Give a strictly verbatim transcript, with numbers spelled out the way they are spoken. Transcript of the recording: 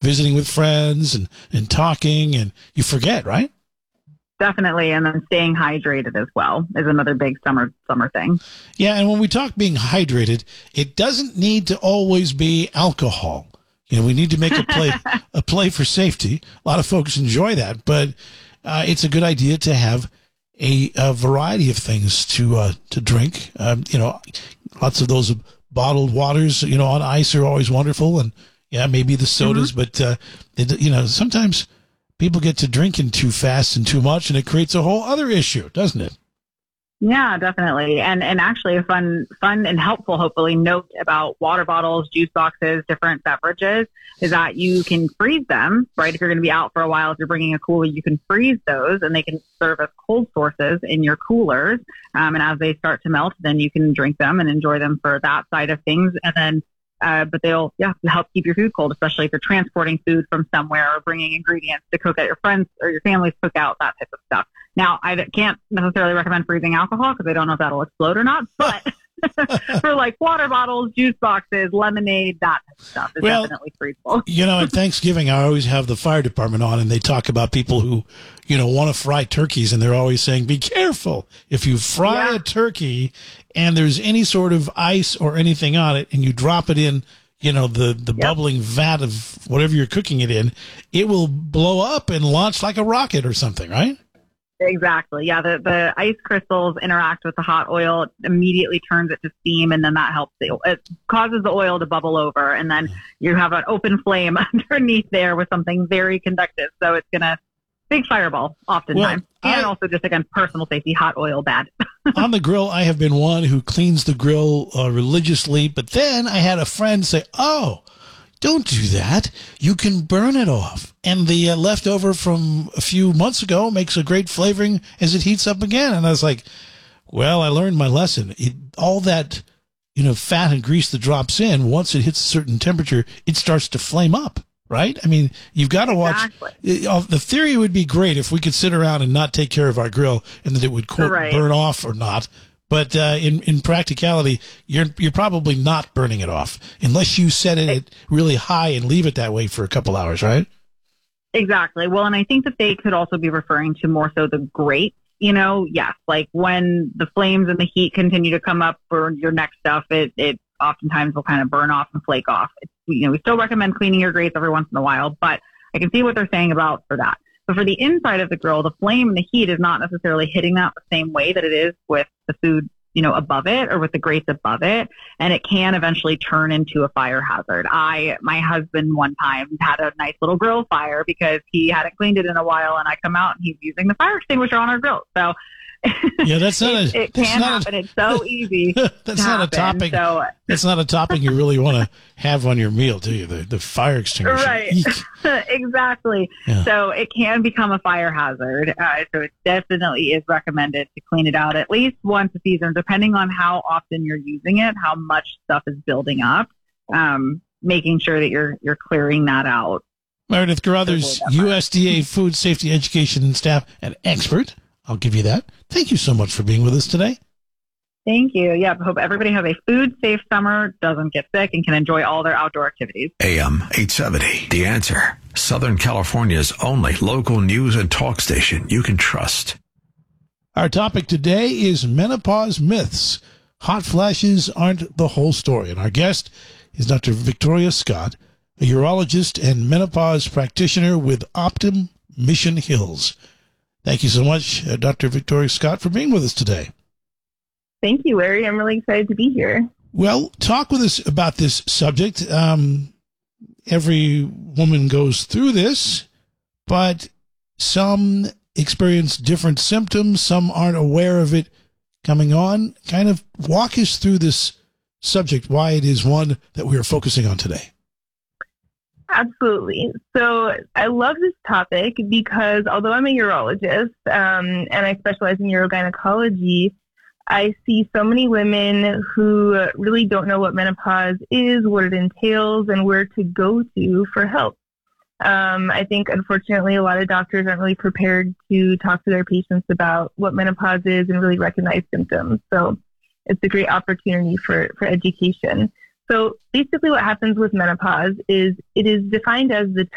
visiting with friends and, and talking, and you forget, right? Definitely. And then staying hydrated as well is another big summer summer thing. Yeah, and when we talk being hydrated, it doesn't need to always be alcohol. You know, we need to make a play a play for safety. A lot of folks enjoy that, but uh, it's a good idea to have a, a variety of things to uh, to drink. Um, you know, lots of those bottled waters, you know, on ice are always wonderful, and yeah, maybe the sodas, mm-hmm. but uh, it, you know, sometimes people get to drinking too fast and too much, and it creates a whole other issue, doesn't it? Yeah, definitely. And and actually a fun fun and helpful, hopefully, note about water bottles, juice boxes, different beverages is that you can freeze them, right? If you're going to be out for a while, if you're bringing a cooler, you can freeze those and they can serve as cold sources in your coolers. Um, and as they start to melt, then you can drink them and enjoy them for that side of things. And then Uh, but they'll yeah help keep your food cold, especially if you're transporting food from somewhere or bringing ingredients to cook at your friends or your family's cookout, that type of stuff. Now, I can't necessarily recommend freezing alcohol because I don't know if that'll explode or not, but for like water bottles, juice boxes, lemonade, that type of stuff is well, definitely freezable. You know, at Thanksgiving, I always have the fire department on, and they talk about people who, you know, want to fry turkeys, and they're always saying, be careful. If you fry yeah. a turkey and there's any sort of ice or anything on it, and you drop it in, you know, the, the yep. bubbling vat of whatever you're cooking it in, it will blow up and launch like a rocket or something, right? Exactly. Yeah. The, the ice crystals interact with the hot oil, it immediately turns it to steam, and then that helps the, it causes the oil to bubble over, and then you have an open flame underneath there with something very conductive. So it's going to big fireball oftentimes. Well, and I, also just, again, personal safety, hot oil, bad. On the grill, I have been one who cleans the grill uh, religiously, but then I had a friend say, oh, don't do that. You can burn it off. And the uh, leftover from a few months ago makes a great flavoring as it heats up again. And I was like, well, I learned my lesson. It, all that, you know, fat and grease that drops in, once it hits a certain temperature, it starts to flame up, right? I mean, you've got to watch. Exactly. Uh, the theory would be great if we could sit around and not take care of our grill and that it would, quote, right. burn off or not. But uh, in in practicality, you're you're probably not burning it off unless you set it really high and leave it that way for a couple hours, right? Exactly. Well, and I think that they could also be referring to more so the grate. You know, yes, like when the flames and the heat continue to come up for your next stuff, it it oftentimes will kind of burn off and flake off. It's, you know, we still recommend cleaning your grates every once in a while, but I can see what they're saying about for that. But for the inside of the grill, the flame and the heat is not necessarily hitting that the same way that it is with the food, you know, above it or with the grates above it. And it can eventually turn into a fire hazard. I, my husband one time had a nice little grill fire because he hadn't cleaned it in a while, and I come out and he's using the fire extinguisher on our grill. So yeah, that's not it, a, it can happen. A, it's so easy. That's not happen. a topic. So, that's not a topic you really want to have on your meal, do you? The the fire extinguisher. Right. Exactly. Yeah. So it can become a fire hazard. Uh, so it definitely is recommended to clean it out at least once a season, depending on how often you're using it, how much stuff is building up. Um, making sure that you're you're clearing that out. Meredith Carruthers, U S D A food safety education and staff, an expert. I'll give you that. Thank you so much for being with us today. Thank you. Yeah, I hope everybody has a food-safe summer, doesn't get sick, and can enjoy all their outdoor activities. A M eight seventy, The Answer. Southern California's only local news and talk station you can trust. Our topic today is menopause myths. Hot flashes aren't the whole story. And our guest is Doctor Victoria Scott, a urologist and menopause practitioner with Optum Mission Hills. Thank you so much, uh, Doctor Victoria Scott, for being with us today. Thank you, Larry. I'm really excited to be here. Well, talk with us about this subject. Um, every woman goes through this, but some experience different symptoms. Some aren't aware of it coming on. Kind of walk us through this subject, why it is one that we are focusing on today. Absolutely. So I love this topic because although I'm a urologist um, and I specialize in urogynecology, I see so many women who really don't know what menopause is, what it entails, and where to go to for help. Um, I think, unfortunately, a lot of doctors aren't really prepared to talk to their patients about what menopause is and really recognize symptoms. So it's a great opportunity for, for education. So basically what happens with menopause is it is defined as the